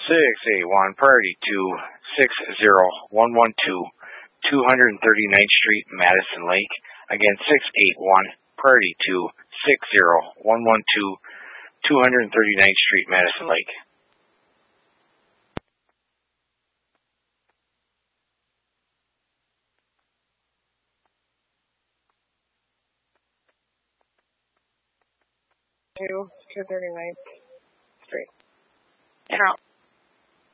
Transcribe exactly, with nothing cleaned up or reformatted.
six eight one, priority two six zero one one two, two hundred thirty-ninth Street, Madison Lake. Again, six eight one, priority two six zero one one two, two hundred thirty-ninth Street, Madison Lake. Two two thirty-ninth Street. Count.